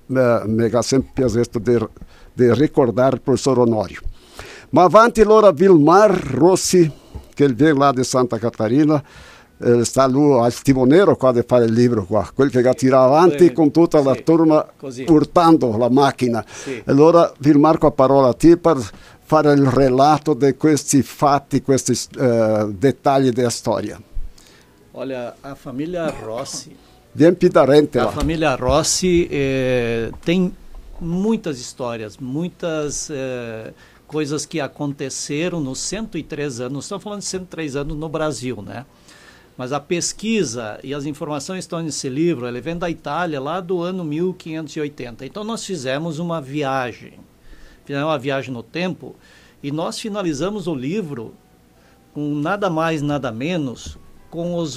me ha sempre piaciuto de recordar o professor Honório. Ma avanti allora Vilmar Rossi, che viene là di Santa Catarina, sta lui al timonero qua di fare il libro qua, quel che tira avanti con tutta la turma portando la macchina. Allora Vilmar, con la parola a te per fare il relato di questi fatti, questi dettagli della storia. Olha, a família Rossi... Bem pidarente lá. A família Rossi tem muitas histórias, muitas coisas que aconteceram nos 103 anos, nós estamos falando de 103 anos no Brasil, né? Mas a pesquisa e as informações estão nesse livro, ele vem da Itália, lá do ano 1580. Então nós fizemos uma viagem no tempo, e nós finalizamos o livro com nada mais, nada menos, com os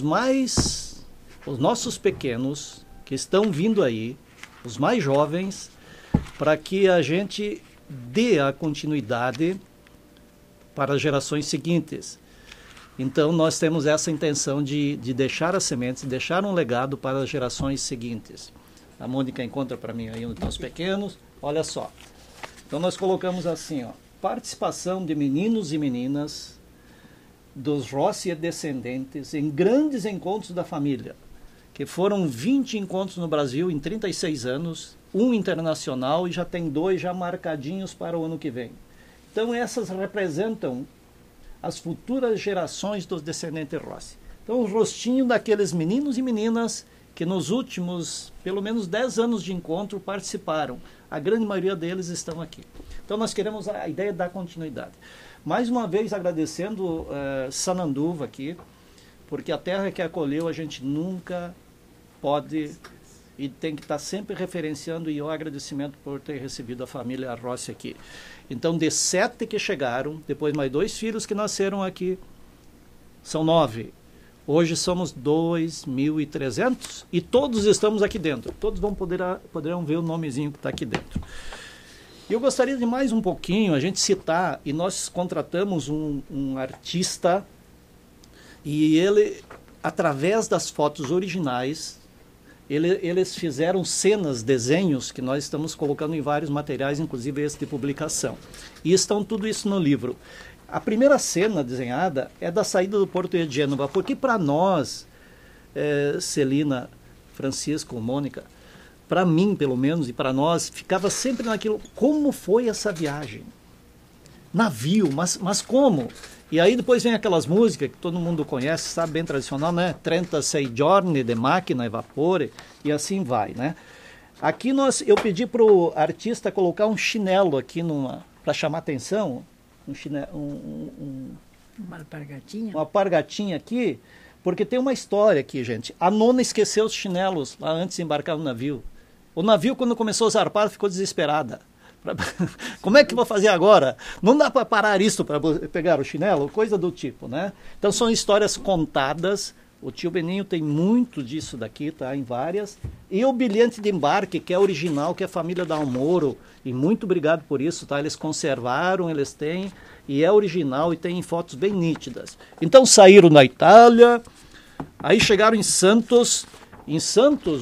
nossos pequenos, que estão vindo aí, os mais jovens, para que a gente dê a continuidade para as gerações seguintes. Então, nós temos essa intenção de deixar as sementes, deixar um legado para as gerações seguintes. A Mônica encontra para mim aí os pequenos. Olha só. Então, nós colocamos assim, ó, participação de meninos e meninas dos Rossi e descendentes em grandes encontros da família, que foram 20 encontros no Brasil em 36 anos, um internacional, e já tem 2 já marcadinhos para o ano que vem. Então, essas representam as futuras gerações dos descendentes Rossi. Então, o rostinho daqueles meninos e meninas que nos últimos, pelo menos 10 anos de encontro, participaram. A grande maioria deles estão aqui. Então, nós queremos a ideia da continuidade. Mais uma vez, agradecendo Sananduva aqui, porque a terra que acolheu a gente nunca pode e tem que estar sempre referenciando, e o agradecimento por ter recebido a família Rossi aqui. Então, de 7 que chegaram, depois mais 2 filhos que nasceram aqui, são 9. Hoje somos 2.300 e todos estamos aqui dentro. Todos poderão ver o nomezinho que está aqui dentro. Eu gostaria de mais um pouquinho a gente citar, e nós contratamos um artista, e ele, através das fotos originais, eles fizeram cenas, desenhos, que nós estamos colocando em vários materiais, inclusive esse de publicação. E estão tudo isso no livro. A primeira cena desenhada é da saída do Porto de Gênova, porque para nós, Celina, Francisco, Mônica, para mim, pelo menos, e para nós, ficava sempre naquilo, como foi essa viagem? Navio, mas como? E aí depois vem aquelas músicas que todo mundo conhece, sabe, bem tradicional, né? 36 giorni de macchina e vapore, e assim vai, né? Aqui eu pedi para o artista colocar um chinelo aqui para chamar atenção, uma alpargatinha? Uma alpargatinha aqui, porque tem uma história aqui, gente. A nona esqueceu os chinelos lá antes de embarcar no navio. O navio, quando começou a zarpar, ficou desesperada. Como é que vou fazer agora? Não dá para parar isso para pegar o chinelo? Coisa do tipo, né? Então são histórias contadas. O tio Beninho tem muito disso daqui, tá? Em várias. E o bilhete de embarque, que é original, que é a família Dalmoro. E muito obrigado por isso, tá? Eles conservaram, eles têm, e é original e tem fotos bem nítidas. Então saíram da Itália, aí chegaram em Santos. Em Santos,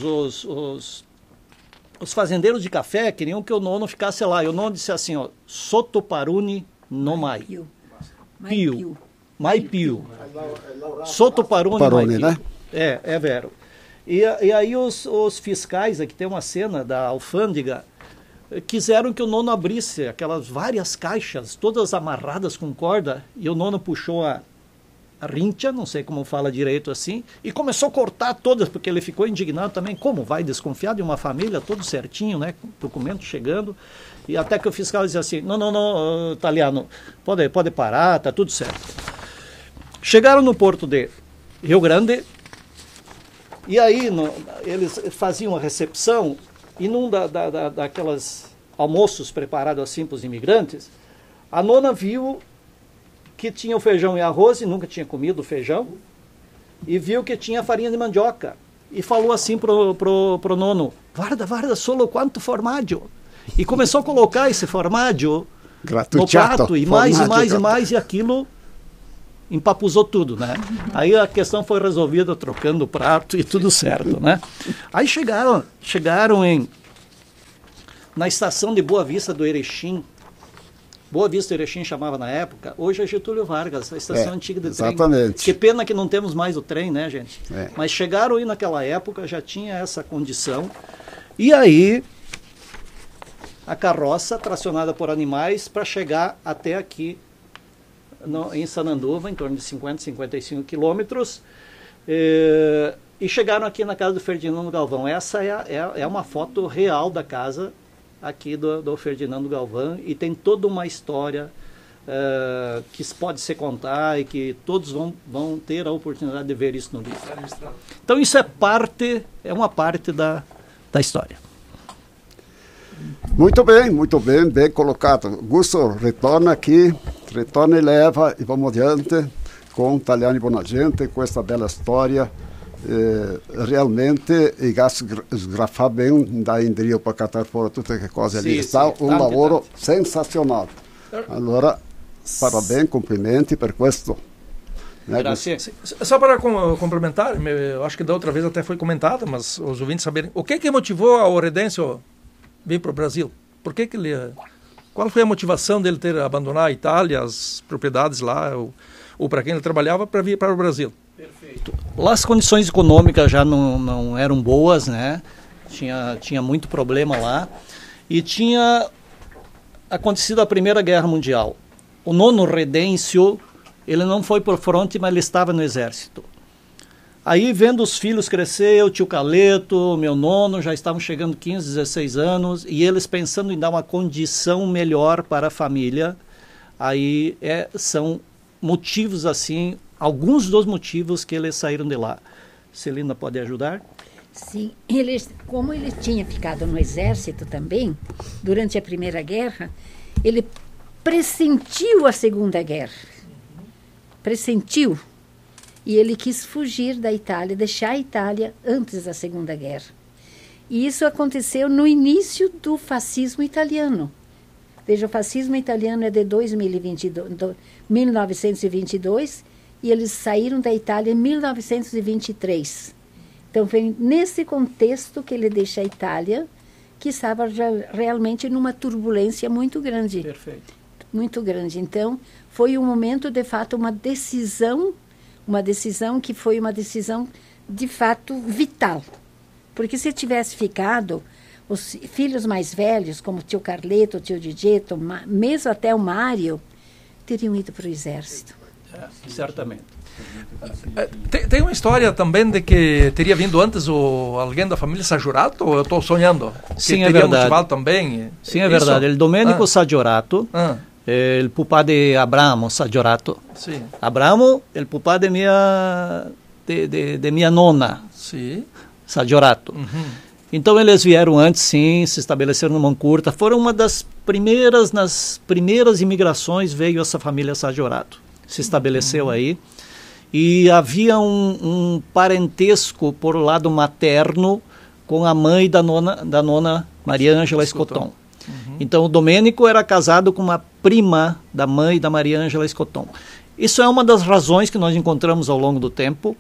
os fazendeiros de café queriam que o nono ficasse lá. E o nono disse assim, ó, Sotto Paruni no mai. Pio. Mai Pio. Sotto Paruni mai Pio. Né? É vero. E aí os fiscais, aqui tem uma cena da alfândega, quiseram que o nono abrisse aquelas várias caixas, todas amarradas com corda, e o nono puxou a rincha, não sei como fala direito assim, e começou a cortar todas, porque ele ficou indignado também, como vai desconfiar de uma família, tudo certinho, né, documento chegando, e até que o fiscal disse assim, não, italiano, pode parar, tá tudo certo. Chegaram no porto de Rio Grande, e aí eles faziam a recepção, e num daquelas almoços preparados assim para os imigrantes, a nona viu que tinha o feijão e arroz, e nunca tinha comido feijão, e viu que tinha farinha de mandioca, e falou assim pro nono, guarda, solo quanto formaggio, e começou a colocar esse formaggio no prato, e mais, e aquilo empapuzou tudo, né? Aí a questão foi resolvida trocando o prato e tudo certo, né? Aí chegaram em na estação de Boa Vista do Erechim. Boa Vista do Erechim chamava na época, hoje é Getúlio Vargas, a estação antiga de trem. Exatamente. Que pena que não temos mais o trem, né, gente? Mas chegaram aí naquela época, já tinha essa condição. E aí, a carroça tracionada por animais para chegar até aqui em Sananduva, em torno de 50, 55 quilômetros. E chegaram aqui na casa do Ferdinando Galvão. Essa é uma foto real da casa aqui do Ferdinando Galvão, e tem toda uma história que pode ser contada e que todos vão ter a oportunidade de ver isso no livro. Então isso é uma parte da história. Muito bem, bem colocado. Gusto, retorna aqui, retorna e leva, e vamos adiante com Taliani Bonagente, com essa bela história. Realmente, e sgrafar bem da Indrio para catar fora tutte che cose lì. Está un lavoro sensacional. Allora, parabéns, complimenti per questo. Só para complementar, eu acho que da outra vez até foi comentado, mas os ouvintes saberem, o que motivou o Redêncio vir para o Brasil? Qual foi a motivação dele ter abandonado a Itália, as propriedades lá, ou para quem ele trabalhava, para vir para o Brasil? Perfeito. Lá as condições econômicas já não eram boas, né? Tinha muito problema lá. E tinha acontecido a Primeira Guerra Mundial. O nono Redêncio, ele não foi por fronte, mas ele estava no exército. Aí, vendo os filhos crescer, o tio Caleto, meu nono, já estavam chegando 15, 16 anos, e eles pensando em dar uma condição melhor para a família, aí são motivos assim, alguns dos motivos que eles saíram de lá. Celina pode ajudar? Sim, como ele tinha ficado no exército também, durante a Primeira Guerra, ele pressentiu a Segunda Guerra. Pressentiu. E ele quis fugir da Itália, deixar a Itália antes da Segunda Guerra. E isso aconteceu no início do fascismo italiano. Veja, o fascismo italiano é de 1922 e eles saíram da Itália em 1923. Então, foi nesse contexto que ele deixa a Itália, que estava realmente numa turbulência muito grande. Perfeito. Muito grande. Então, foi um momento, de fato, uma decisão que foi uma decisão, de fato, vital. Porque se tivesse ficado, os filhos mais velhos, como o tio Carleto, o tio Digeto, mesmo até o Mário, teriam ido para o exército. Certamente. Tem uma história também de que teria vindo antes alguém da família Saggiorato, ou eu estou sonhando? Sim, é verdade. Também? Sim, é verdade. Il Domenico Saggiorato, il papà di Abramo Saggiorato. Sì. Abramo è il papà di minha nona, Saggiorato. Então eles vieram antes, sim, se estabeleceram no Mancurta. Foram uma das primeiras, nas primeiras imigrações veio essa família Saggiorato. Se estabeleceu aí. E havia um parentesco por lado materno com a mãe da nona Maria Ângela Escoton. Então o Domênico era casado com uma prima da mãe da Maria Ângela Escoton. Isso é uma das razões que nós encontramos ao longo do tempo.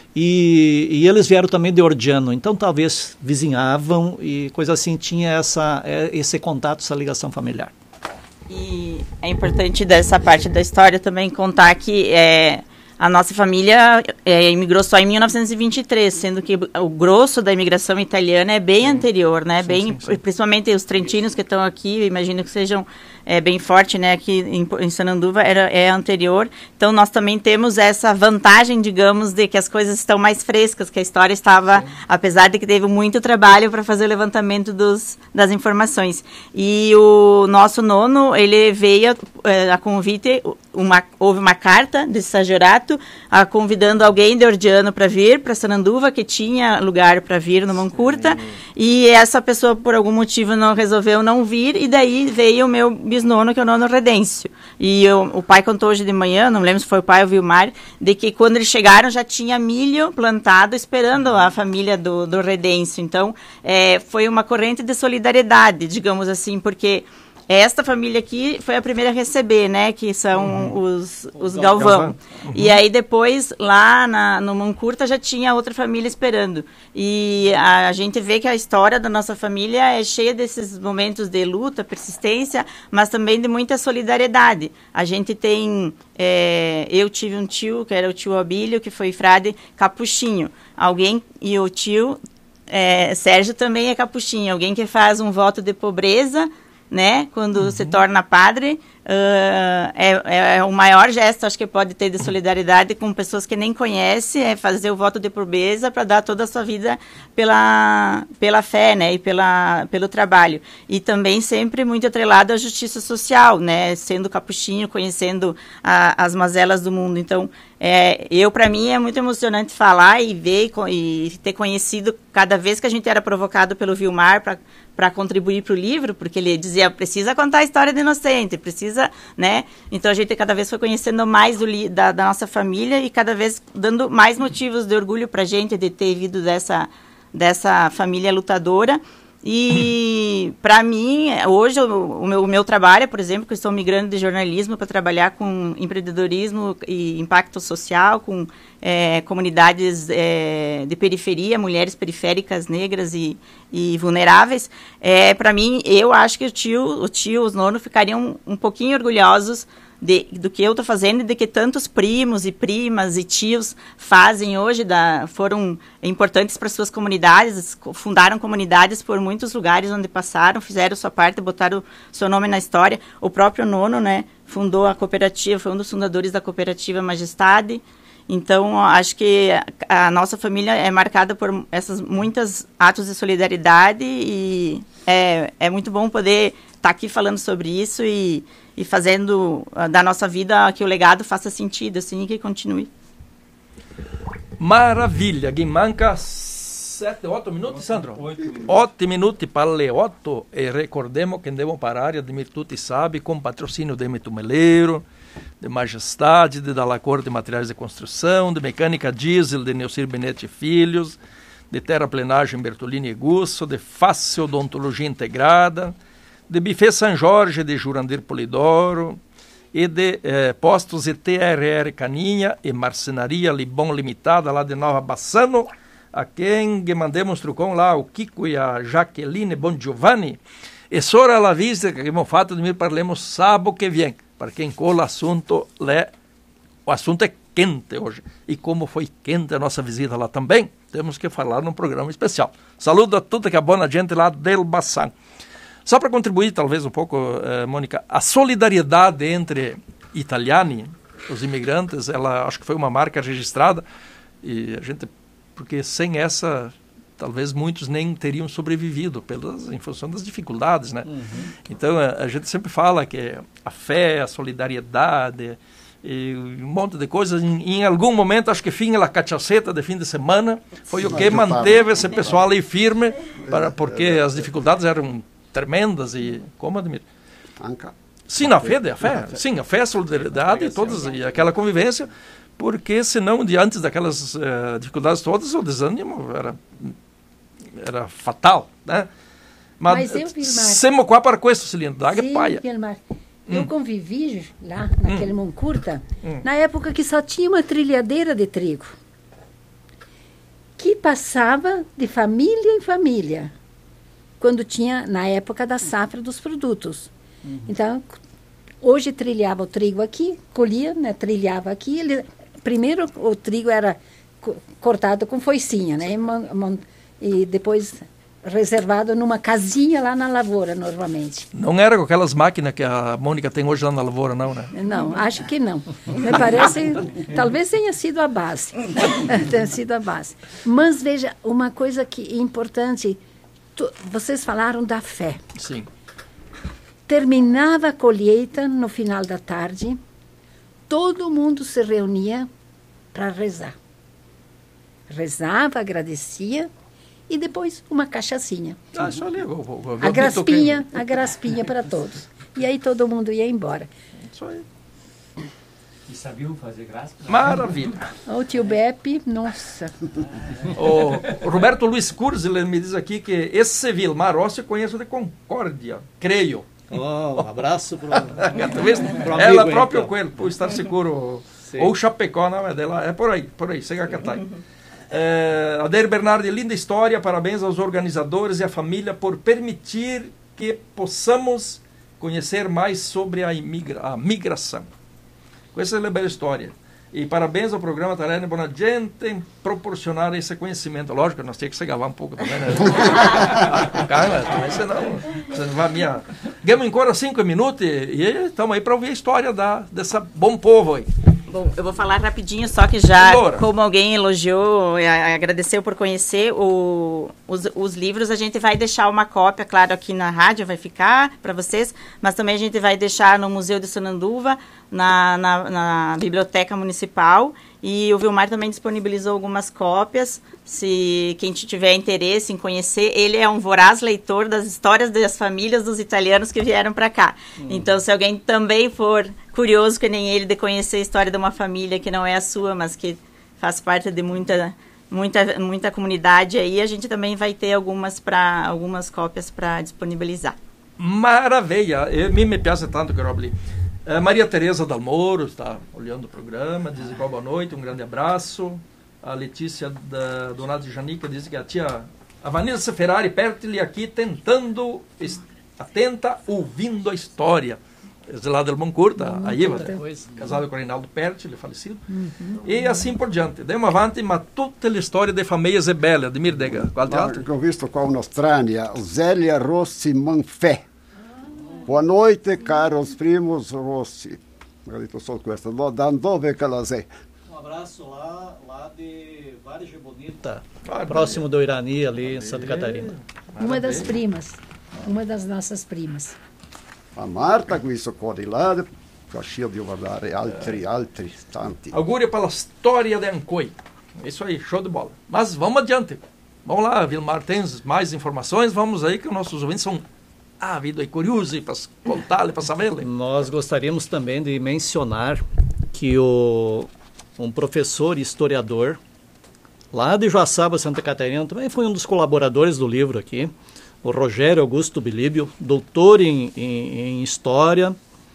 E eles vieram também de Orgiano, então talvez vizinhavam e coisa assim, tinha esse contato, essa ligação familiar. E é importante dessa parte da história também contar que a nossa família imigrou só em 1923, sendo que o grosso da imigração italiana é bem anterior, né? Sim. Principalmente os trentinos que estão aqui, eu imagino que sejam bem forte, né? Aqui em Sananduva é anterior. Então nós também temos essa vantagem, digamos, de que as coisas estão mais frescas, que a história estava, apesar de que teve muito trabalho para fazer o levantamento das informações. E o nosso nono, ele veio a convite, houve uma carta de Saggiorato convidando alguém de Orgiano para vir para Sananduva, que tinha lugar para vir no Mancurta, e essa pessoa por algum motivo resolveu não vir, e daí veio o meu bisnono, que é o nono Redêncio. E o pai contou hoje de manhã, não lembro se foi o pai ou o Vilmar, de que quando eles chegaram já tinha milho plantado esperando a família do Redêncio. Então foi uma corrente de solidariedade, digamos assim, porque esta família aqui foi a primeira a receber, né? Que são os Galvão. E aí depois, lá no Mancurta, já tinha outra família esperando. E a gente vê que a história da nossa família é cheia desses momentos de luta, persistência, mas também de muita solidariedade. A gente tem... eu tive um tio, que era o tio Abílio, que foi frade capuchinho. E o tio Sérgio também é capuchinho. Alguém que faz um voto de pobreza, né, quando se torna padre, é o maior gesto, acho que pode ter, de solidariedade com pessoas que nem conhece, é fazer o voto de pobreza para dar toda a sua vida pela fé, né, e pelo trabalho. E também sempre muito atrelado à justiça social, né, sendo capuchinho, conhecendo as mazelas do mundo. Então, para mim, é muito emocionante falar e ver e ter conhecido cada vez que a gente era provocado pelo Vilmar para contribuir para o livro, porque ele dizia, precisa contar a história do Inocente, precisa, né? Então a gente cada vez foi conhecendo mais da nossa família e cada vez dando mais motivos de orgulho para a gente de ter vindo dessa família lutadora. E para mim, hoje, o meu trabalho, por exemplo, que eu estou migrando de jornalismo para trabalhar com empreendedorismo e impacto social, com comunidades de periferia, mulheres periféricas, negras e vulneráveis, para mim, eu acho que os nono ficariam um pouquinho orgulhosos do que eu estou fazendo e de que tantos primos e primas e tios fazem hoje, foram importantes para suas comunidades, fundaram comunidades por muitos lugares onde passaram, fizeram sua parte, botaram seu nome na história. O próprio nono, né, fundou a cooperativa, foi um dos fundadores da cooperativa Majestade. Então, acho que a nossa família é marcada por essas muitos atos de solidariedade e é muito bom poder estar aqui falando sobre isso e fazendo da nossa vida que o legado faça sentido, assim, e que continue. Maravilha! Guimanca, 7, 8 minutos, Sandro? 8 minutos para le 8. E recordemos que andemos para a área de Mirtuti Sabe, com patrocínio de Metumeleiro, de Majestade, de Dalacor de Materiais de Construção, de Mecânica Diesel, de Neucir Benetti Filhos, de Terraplenagem Bertolini e Gusso, de Fácil Odontologia Integrada, de Buffet São Jorge, de Jurandir Polidoro, e de Postos e TRR Caninha e Marcenaria Libon Limitada, lá de Nova Bassano, a quem mandemos trucão lá, o Kiko e a Jaqueline Bon Giovanni, e sora la vista que abbiamo fatto di parlemos sábado que vem, para quem cola o assunto é quente hoje, e como foi quente a nossa visita lá também, temos que falar num programa especial. Saludo a toda que é boa gente lá del Bassan. Só para contribuir, talvez, um pouco, Mônica, a solidariedade entre italiani, os imigrantes, ela acho que foi uma marca registrada, e a gente, porque sem essa, talvez muitos nem teriam sobrevivido, em função das dificuldades, né? Uhum. Então, a gente sempre fala que a fé, a solidariedade, e um monte de coisas, em algum momento, acho que a cachaceta de fim de semana, foi o que manteve esse pessoal aí firme, porque as dificuldades eram tremendas e como admiro. Sim, a fé, a solidariedade e aquela convivência, porque senão, diante daquelas dificuldades todas, o desânimo era fatal, né? Mas eu, Vilmar, siamo qua per questo, Cilindro, sim, Vilmar, eu convivi lá, naquele Mancurta, na época que só tinha uma trilhadeira de trigo, que passava de família em família, quando tinha, na época da safra dos produtos. Então, hoje trilhava o trigo aqui, colhia, né, trilhava aqui. Primeiro o trigo era cortado com foicinha, né, e depois reservado numa casinha lá na lavoura, normalmente. Não era com aquelas máquinas que a Mônica tem hoje lá na lavoura, não, né? Não, acho que não. Me parece, talvez tenha sido a base. Tenha sido a base. Mas, veja, uma coisa que é importante... Vocês falaram da fé. Sim. Terminava a colheita no final da tarde, todo mundo se reunia para rezar. Rezava, agradecia e depois uma cachaçinha. Isso ali, a graspinha para todos. E aí todo mundo ia embora. Isso aí. E sabiam fazer graça? Maravilha. O tio Beppe, nossa. O Roberto Luiz Curzi me diz aqui que esse Vilmar Rossi eu conheço de Concórdia, creio. Um abraço pro ela própria então. Coelho, por estar seguro. Sim. Ou Chapecó, não é dela, é por aí, Segacatai. Adair Bernardi, linda história, parabéns aos organizadores e à família por permitir que possamos conhecer mais sobre a migração. Essa é uma bela história. E parabéns ao programa Tarene Bonagente em proporcionar esse conhecimento. Lógico, nós temos que se gavar um pouco também, né? Carla, senão você não vai minha... Ganhamos em cora 5 minutos e estamos aí para ouvir a história dessa bom povo aí. Bom, eu vou falar rapidinho, só que já, como alguém elogiou, agradeceu por conhecer os livros, a gente vai deixar uma cópia, claro, aqui na rádio, vai ficar para vocês, mas também a gente vai deixar no Museu de Sananduva, na Biblioteca Municipal, e o Vilmar também disponibilizou algumas cópias, se quem tiver interesse em conhecer, ele é um voraz leitor das histórias das famílias dos italianos que vieram para cá. Então, se alguém também for curioso, que nem ele, de conhecer a história de uma família que não é a sua, mas que faz parte de muita comunidade aí, a gente também vai ter algumas cópias para disponibilizar. Maravilha! Me piace tanto que eu abri. Maria Tereza Dalmoro está olhando o programa, diz igual boa noite, um grande abraço. A Letícia da Donato de Janica diz que a tia Vanessa Ferrari Pertili aqui atenta, ouvindo a história. Esse lá del Moncurta, a Iva, casado com o Reinaldo Pertili, falecido. E assim por diante. Andiamo avanti, ma tutte le storie de famiglie e belle. Ademir Dega, qualche altro? Ho visto qua un'Australia, Zélia Rossi Manfè. Boa noite, caros primos Rossi. Agradito só questo. Da dove che la sei? Um abraço lá de Vargem Bonita, próximo do Irani, ali em Santa Catarina. Uma das primas, uma das nossas primas. A Marta, questo cuore là, cascia di guardare altri, tanti. Auguri pela história de Ancoi. Isso aí, show de bola. Mas vamos adiante. Vamos lá, Vilmar, tem mais informações? Vamos aí que os nossos ouvintes são ávidos e curiosos para contar, para saber. Nós gostaríamos também de mencionar que um professor historiador lá de Joaçaba, Santa Catarina, também foi um dos colaboradores do livro aqui, o Rogério Augusto Bilíbio, doutor em História,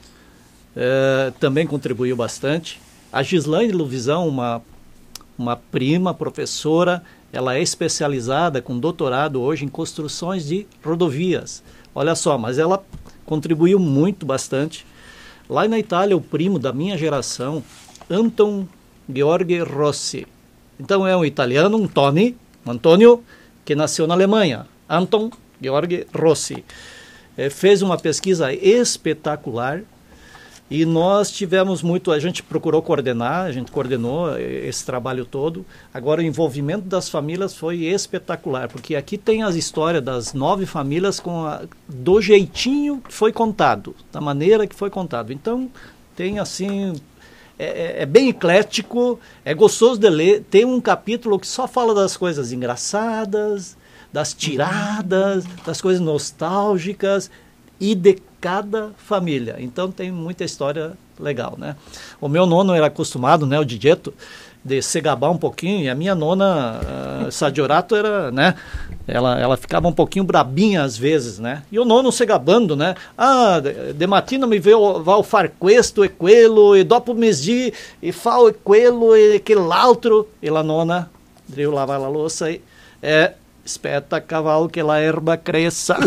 também contribuiu bastante. A Gislaine Luvisão, uma prima, professora, ela é especializada com doutorado hoje em construções de rodovias. Olha só, mas ela contribuiu bastante. Lá na Itália, o primo da minha geração, Anton Georg Rossi. Então é um italiano, Antônio, que nasceu na Alemanha. Anton Georg Rossi. Fez uma pesquisa espetacular e nós tivemos a gente procurou coordenar, a gente coordenou esse trabalho todo. Agora o envolvimento das famílias foi espetacular, porque aqui tem as histórias das 9 famílias do jeitinho que foi contado, da maneira que foi contado. Então tem assim... É bem eclético, é gostoso de ler. Tem um capítulo que só fala das coisas engraçadas, das tiradas, das coisas nostálgicas e de cada família. Então tem muita história legal, né? O meu nono era acostumado, né, o Didieto, de se gabar um pouquinho, e a minha nona, Sadiorato, era, né, ela ficava um pouquinho brabinha às vezes, né? E o nono se gabando, né? De mattina mi vou far questo e quello, e dopo mesdi, e fao e quello, e quell'altro. E la nona, eu lavar a louça e... espeta cavalo que a erva cresça.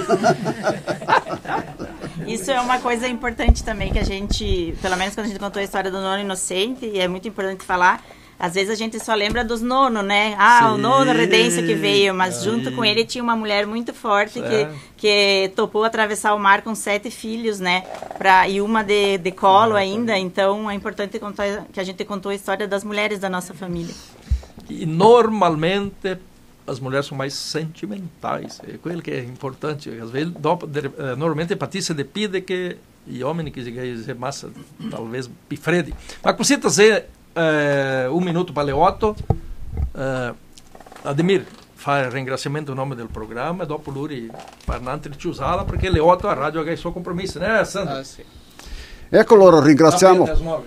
Isso é uma coisa importante também que a gente, pelo menos quando a gente contou a história do nono inocente, e é muito importante falar, às vezes a gente só lembra dos nono, né? Sim, o nono Redêncio que veio, mas junto com ele tinha uma mulher muito forte que topou atravessar o mar com 7 filhos, né? E uma de colo ainda, então é importante contar que a gente contou a história das mulheres da nossa família. E normalmente... as mulheres são mais sentimentais, é aquilo que é importante. Às vezes, normalmente, Patrícia de pide que e homem que dizer massa, talvez pifredi. Mas così dizer 1 minuto para Leotto. Ademir, fare il ringraziamento in nome del programma e dopo lui Fernando ci usala perché Leotto a radio ha i suoi compromessi, né, Sandro? Sì. Ecco, loro ringraziamo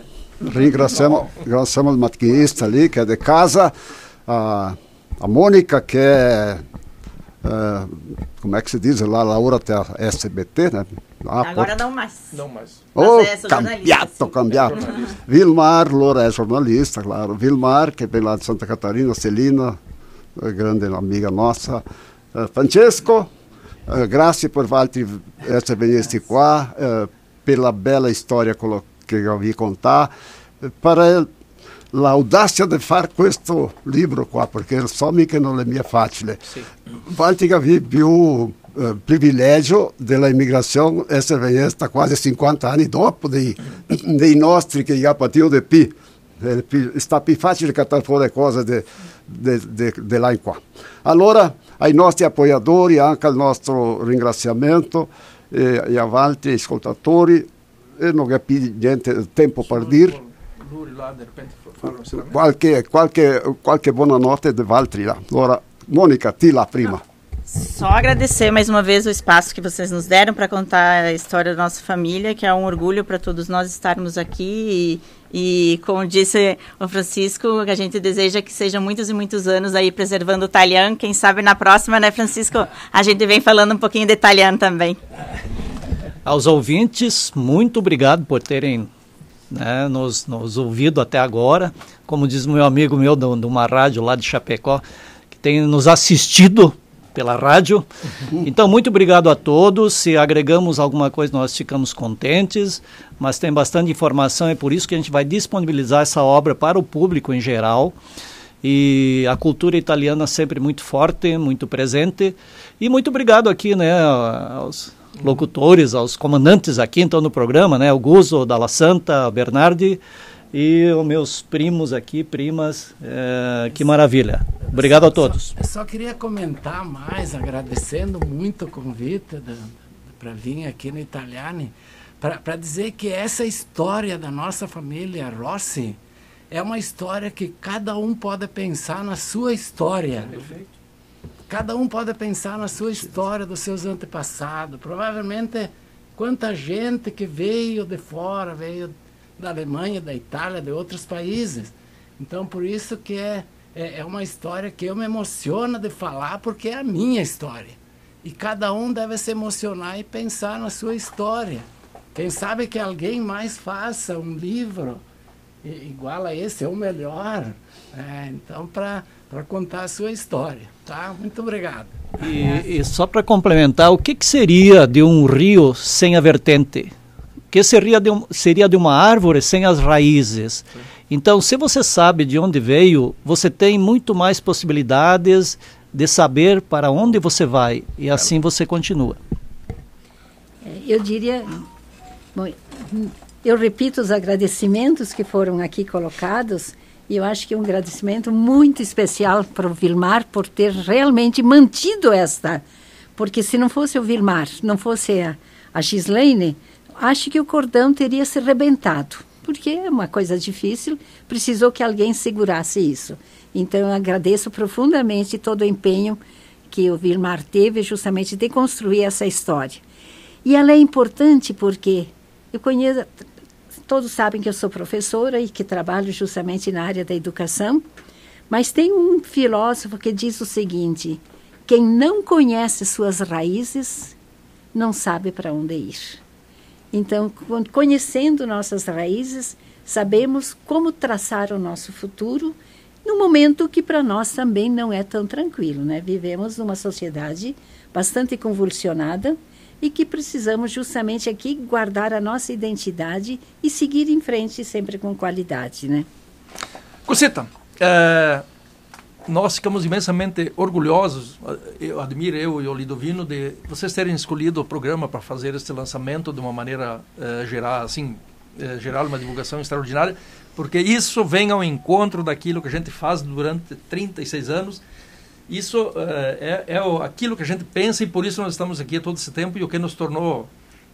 il macchinista lì che è di casa, a Monica che è como é que se diz lá, Laura até a SBT, né? Agora não mais. Não mais. Cambiato. Vilmar, Laura é jornalista, claro. Vilmar, que vem lá de Santa Catarina, Celina, grande amiga nossa. Francesco, grazie per altri essere venuti qua, pela bella storia che eu vi contar, para l'audacia di fare questo libro qua, perché so che non è mia facile. Valti vi più privilegio della immigrazione essere venuta quasi 50 anni dopo dei nostri che già patito di più. Sta più facile cattare fuori cose di là in qua. Allora, ai nostri apoiatori, anche al nostro ringraziamento, e avanti ai ascoltatori, e non ho più niente tempo per dire. Qualche buonanotte di Valtteri lá. Allora, Mônica, ti lá prima. Só agradecer mais uma vez o espaço que vocês nos deram para contar a história da nossa família, que é um orgulho para todos nós estarmos aqui e como disse o Francisco, a gente deseja que sejam muitos e muitos anos aí preservando o italiano. Quem sabe na próxima, né, Francisco, a gente vem falando um pouquinho de italiano também. Aos ouvintes, muito obrigado por terem nos ouvido até agora. Como diz meu amigo meu de uma rádio lá de Chapecó, que tem nos assistido pela rádio. Então, muito obrigado a todos. Se agregamos alguma coisa, nós ficamos contentes, mas tem bastante informação, é por isso que a gente vai disponibilizar essa obra para o público em geral. E a cultura italiana sempre muito forte, muito presente. E muito obrigado aqui, aos locutores, aos comandantes aqui então no programa, o Guzzo, Dalla Santa, Bernardi e os meus primos aqui, primas, que maravilha. Obrigado a todos. Eu só queria comentar mais, agradecendo muito o convite para vir aqui no Italiani, para dizer que essa história da nossa família Rossi é uma história que cada um pode pensar na sua história. Perfeito. Cada um pode pensar na sua história, dos seus antepassados. Provavelmente, quanta gente que veio de fora, veio da Alemanha, da Itália, de outros países. Então, por isso que é uma história que eu me emociono de falar, porque é a minha história. E cada um deve se emocionar e pensar na sua história. Quem sabe que alguém mais faça um livro igual a esse, ou melhor. Então, para contar a sua história. Tá? Muito obrigado. E só para complementar, o que seria de um rio sem a vertente? O que seria de uma árvore sem as raízes? Sim. Então, se você sabe de onde veio, você tem muito mais possibilidades de saber para onde você vai. E assim você continua. Eu diria... Bom, eu repito os agradecimentos que foram aqui colocados. E eu acho que é um agradecimento muito especial para o Vilmar por ter realmente mantido esta. Porque se não fosse o Vilmar, não fosse a Gislaine, acho que o cordão teria se rebentado. Porque é uma coisa difícil, precisou que alguém segurasse isso. Então eu agradeço profundamente todo o empenho que o Vilmar teve justamente de construir essa história. E ela é importante porque eu conheço... Todos sabem que eu sou professora e que trabalho justamente na área da educação, mas tem um filósofo que diz o seguinte: quem não conhece suas raízes não sabe para onde ir. Então, conhecendo nossas raízes, sabemos como traçar o nosso futuro num momento que para nós também não é tão tranquilo, né? Vivemos numa sociedade bastante convulsionada, e que precisamos justamente aqui guardar a nossa identidade e seguir em frente sempre com qualidade, né? Cosita, nós ficamos imensamente orgulhosos, eu e o Lidovino, de vocês terem escolhido o programa para fazer este lançamento de uma maneira gerar uma divulgação extraordinária, porque isso vem ao encontro daquilo que a gente faz durante 36 anos. Isso é aquilo que a gente pensa e por isso nós estamos aqui todo esse tempo e o que nos tornou,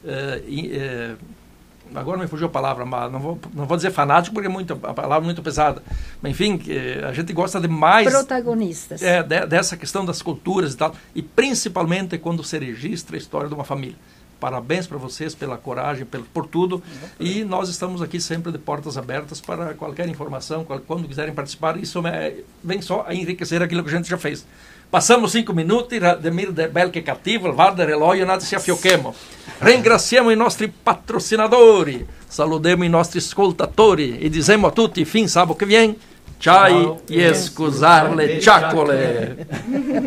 agora me fugiu a palavra, mas não vou dizer fanático porque é a palavra muito pesada, mas enfim, a gente gosta demais protagonistas dessa questão das culturas e tal, e principalmente quando se registra a história de uma família. Parabéns para vocês pela coragem, por tudo. E nós estamos aqui sempre de portas abertas para qualquer informação, quando quiserem participar. Isso vem só a enriquecer aquilo que a gente já fez. Passamos 5 minuti, Rademir de Belche cattivo, il Varda relógio, nada si affiochemo. Ringraziamo i nostri patrocinadori, salutiamo i nostri ascoltatori e diciamo a tutti, fin sabato che viene, ciao e scusare le ciaccole.